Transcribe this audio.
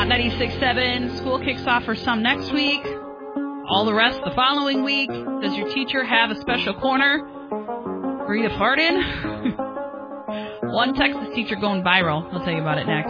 Hot 96.7. School kicks off for some next week. All the rest the following week. Does your teacher have a special corner for you to fart in? One Texas teacher going viral. I'll tell you about it next.